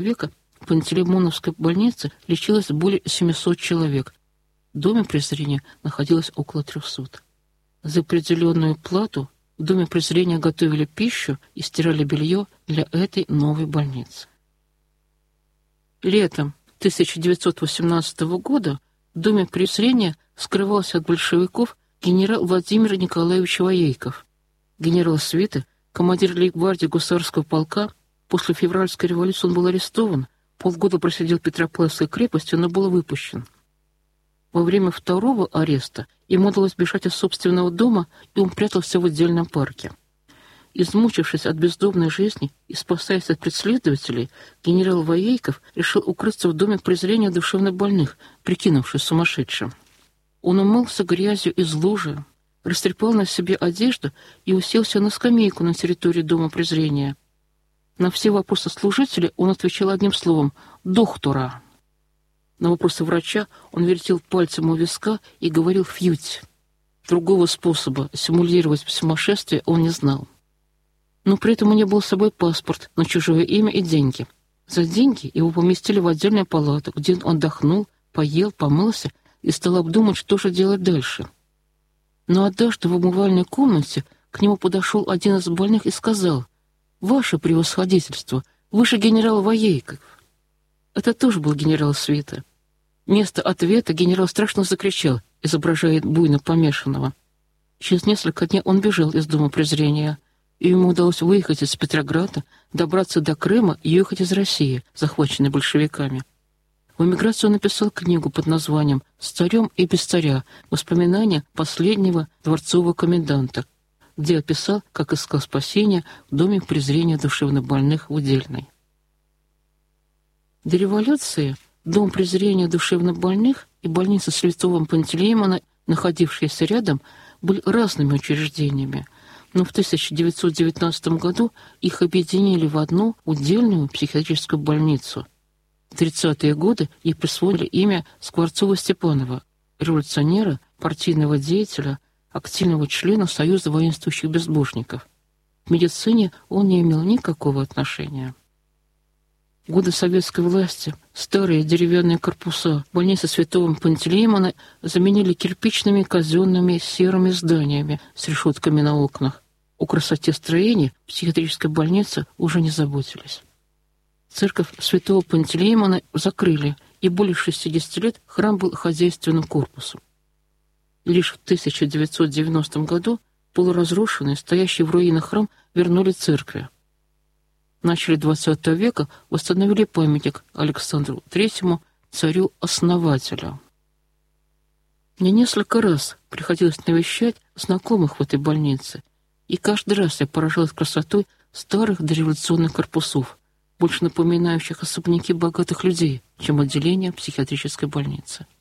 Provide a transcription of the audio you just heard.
века в Пантелеймоновской больнице лечилось более 700 человек. В доме презрения находилось около 300. За определенную плату в доме презрения готовили пищу и стирали белье для этой новой больницы. Летом 1918 года в доме презрения скрывался от большевиков генерал Владимир Николаевич Воейков, генерал свиты, командир лейб-гвардии гусарского полка. После февральской революции он был арестован, полгода просидел в Петропавловской крепости, но был выпущен. Во время второго ареста ему удалось бежать из собственного дома, и он прятался в отдельном парке. Измучившись от бездомной жизни и спасаясь от преследователей, генерал Воейков решил укрыться в доме презрения душевнобольных, прикинувшись сумасшедшим. Он умылся грязью из лужи, растрепал на себе одежду и уселся на скамейку на территории дома презрения. На все вопросы служителей он отвечал одним словом «доктора». На вопросы врача он вертел пальцем у виска и говорил «фьють». Другого способа симулировать сумасшествие он не знал. Но при этом у него был с собой паспорт на чужое имя и деньги. За деньги его поместили в отдельную палату, где он отдохнул, поел, помылся и стал обдумать, что же делать дальше. Но однажды в умывальной комнате к нему подошел один из больных и сказал: «Ваше превосходительство, вы же генерал Воейков». Это тоже был генерал свиты. Вместо ответа генерал страшно закричал, изображая буйно помешанного. Через несколько дней он бежал из дома презрения, и ему удалось выехать из Петрограда, добраться до Крыма и уехать из России, захваченной большевиками. В эмиграцию он написал книгу под названием «С царем и без царя. Воспоминания последнего дворцового коменданта», где описал, как искал спасения в доме презрения душевнобольных в Удельной. До революции дом презрения душевнобольных и больница Святого Пантелеймона, находившиеся рядом, были разными учреждениями, но в 1919 году их объединили в одну удельную психиатрическую больницу. В 30-е годы ей присвоили имя Скворцова-Степанова, революционера, партийного деятеля, активного члена Союза воинствующих безбожников. К медицине он не имел никакого отношения. В годы советской власти старые деревянные корпуса больницы Святого Пантелеймона заменили кирпичными казенными серыми зданиями с решетками на окнах. О красоте строений в психиатрической больнице уже не заботились. Церковь Святого Пантелеймона закрыли, и более 60 лет храм был хозяйственным корпусом. Лишь в 1990 году полуразрушенный, стоящий в руинах храм вернули церкви. В начале XX века восстановили памятник Александру III, царю-основателю. Мне несколько раз приходилось навещать знакомых в этой больнице, и каждый раз я поражалась красотой старых дореволюционных корпусов, больше напоминающих особняки богатых людей, чем отделение психиатрической больницы.